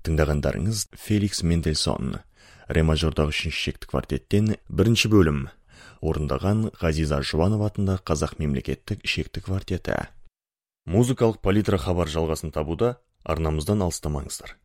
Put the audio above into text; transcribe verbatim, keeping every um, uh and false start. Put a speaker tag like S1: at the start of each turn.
S1: Тыңдағандарыңыз Феликс Мендельсон, ре мажордағы үшінші шекті квартеттен бірінші бөлім. Орындаған Ғазиза Жұбанов атындағы Қазақ мемлекеттік шекті квартеті. Музыкалық палитра хабар жалғасын табуда, арнамыздан алыстамаңыздар.